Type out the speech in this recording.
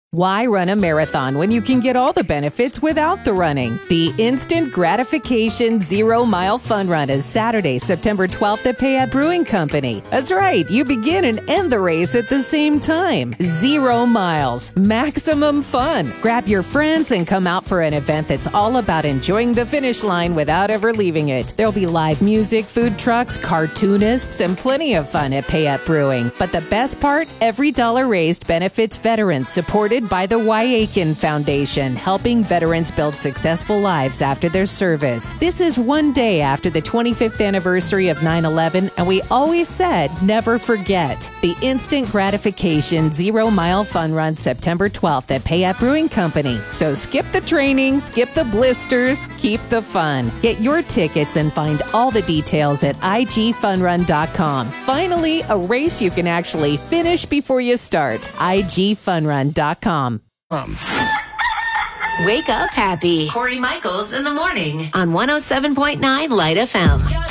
Why run a marathon when you can get all the benefits without the running? The Instant Gratification 0 Mile Fun Run is Saturday, September 12th at Payette Brewing Company. That's right, you begin and end the race at the same time. 0 miles, maximum fun. Grab your friends and come out for an event that's all about enjoying the finish line without ever leaving it. There'll be live music, food trucks, cartoonists, and plenty of fun at Payette Brewing. But the best part, every dollar raised benefits veterans supported by the Wyakin Foundation, helping veterans build successful lives after their service. This is one day after the 25th anniversary of 9/11, and we always said, never forget. The Instant Gratification 0 Mile Fun Run, September 12th at Payette Brewing Company. So skip the training, skip the blisters, keep the fun. Get your tickets and find all the details at igfunrun.com. Finally, a race you can actually finish before you start. igfunrun.com. Wake up happy. Corey Michaels in the morning on 107.9 Light FM.